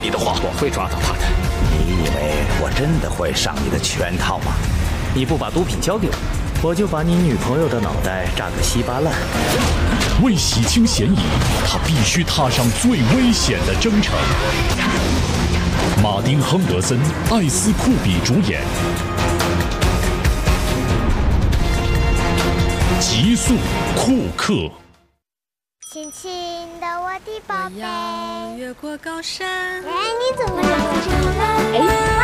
你的话，我会抓到他的。 你以为我真的会上你的圈套吗？ 你不把毒品交给我，我就把你女朋友的脑袋炸个稀巴烂。 为洗清嫌疑，他必须踏上最危险的征程。马丁·亨德森、艾斯·库比主演，《极速库克》。 轻轻的，我的宝贝。 我要越过高山。 哎，你怎么认识这个歌？哎。